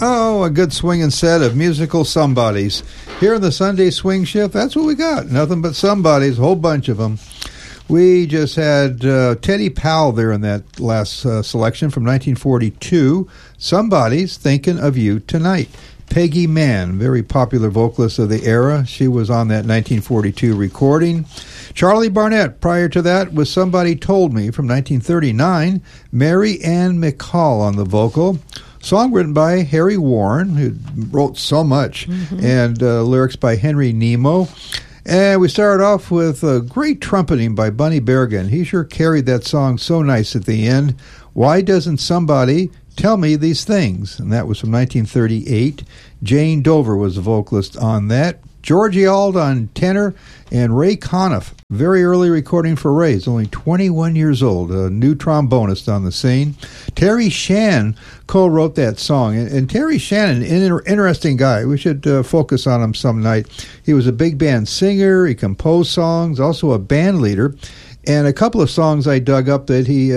Oh, a good swinging set of musical somebodies. Here in the Sunday Swing Shift, that's what we got. Nothing but somebodies, a whole bunch of them. We just had Teddy Powell there in that last selection from 1942. Somebody's Thinking of You Tonight. Peggy Mann, very popular vocalist of the era. She was on that 1942 recording. Charlie Barnett, prior to that, was Somebody Told Me from 1939. Mary Ann McCall on the vocal. Song written by Harry Warren, who wrote so much, and lyrics by Henry Nemo. And we started off with great trumpeting by Bunny Berrigan. He sure carried that song so nice at the end. Why Doesn't Somebody Tell Me These Things? And that was from 1938. Jane Dover was the vocalist on that. Georgie Auld on tenor, and Ray Conniff, very early recording for Ray. He's only 21 years old, a new trombonist on the scene. Terry Shannon co-wrote that song, and Terry Shannon, an interesting guy. We should focus on him some night. He was a big band singer, he composed songs, also a band leader. And a couple of songs I dug up that he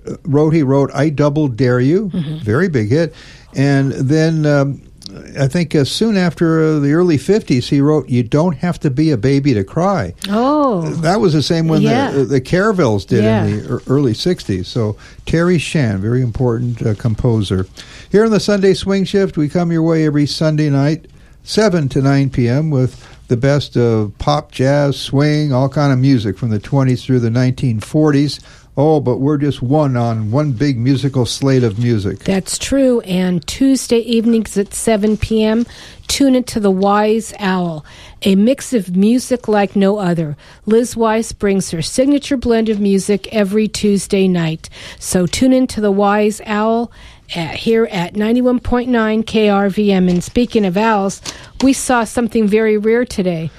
wrote I Double Dare You, very big hit. And then I think soon after the early 50s, he wrote You Don't Have to Be a Baby to Cry. Oh. That was the same one the Caravells did in the early 60s. So Terry Shannon, very important composer. Here in the Sunday Swing Shift, we come your way every Sunday night, 7 to 9 p.m. with the best of pop, jazz, swing, all kind of music from the 20s through the 1940s. Oh, but we're just one big musical slate of music. That's true. And Tuesday evenings at 7 p.m., tune into The Wise Owl, a mix of music like no other. Liz Weiss brings her signature blend of music every Tuesday night. So tune into The Wise Owl here at 91.9 KRVM. And speaking of owls, we saw something very rare today.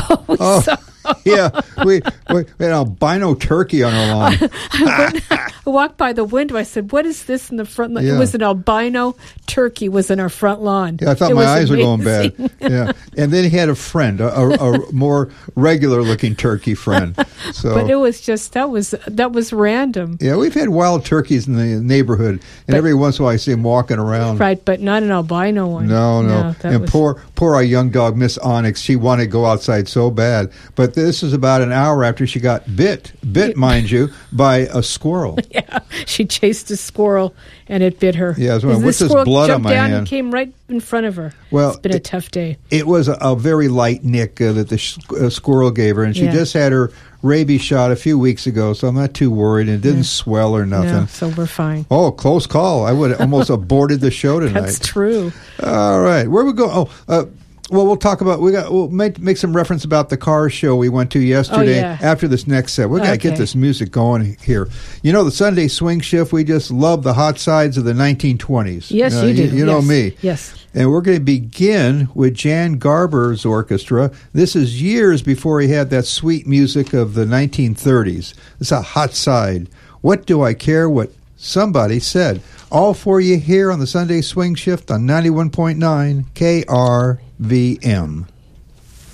We had an albino turkey on our lawn. I walked by the window. I said, what is this in the front lawn? It was an albino turkey was in our front lawn. Yeah, I thought my eyes were going bad. Yeah, and then he had a friend, a more regular-looking turkey friend. So, but it was just, that was random. Yeah, we've had wild turkeys in the neighborhood, and every once in a while I see them walking around. Right, but not an albino one. No. And poor our young dog, Miss Onyx, she wanted to go outside so bad. But this is about an hour after she got bit, mind you, by a squirrel. Yeah, she chased a squirrel and it bit her. Yeah, so what's this blood on my hand? Jumped down and came right in front of her. Well, it's been a tough day. It was a very light nick that the squirrel gave her, and she just had her rabies shot a few weeks ago, so I'm not too worried. It didn't swell or nothing. No, so we're fine. Oh, close call. I would have almost aborted the show tonight. That's true. All right. Where we go? Well, we'll talk about we'll make some reference about the car show we went to yesterday. After this next set. We got to get this music going here. You know, the Sunday Swing Shift, we just love the hot sides of the 1920s. Yes, you do. You know me. Yes. And we're going to begin with Jan Garber's orchestra. This is years before he had that sweet music of the 1930s. It's a hot side. What Do I Care What Somebody Said? All for you here on the Sunday Swing Shift on 91.9 KRVM.